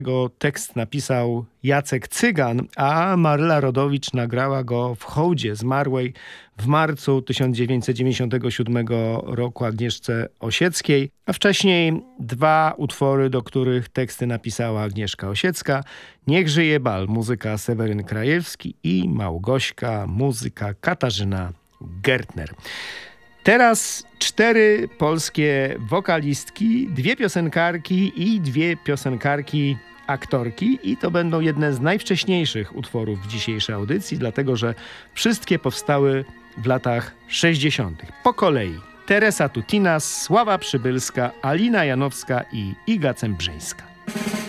Tekst napisał Jacek Cygan, a Maryla Rodowicz nagrała go w hołdzie zmarłej w marcu 1997 roku Agnieszce Osieckiej, a wcześniej dwa utwory, do których teksty napisała Agnieszka Osiecka. Niech żyje bal, muzyka Seweryn Krajewski i Małgośka, muzyka Katarzyna Gertner. Teraz 4 polskie wokalistki, 2 piosenkarki i 2 piosenkarki aktorki i to będą jedne z najwcześniejszych utworów w dzisiejszej audycji, dlatego że wszystkie powstały w latach 60. Po kolei Teresa Tutinas, Sława Przybylska, Alina Janowska i Iga Cembrzyńska.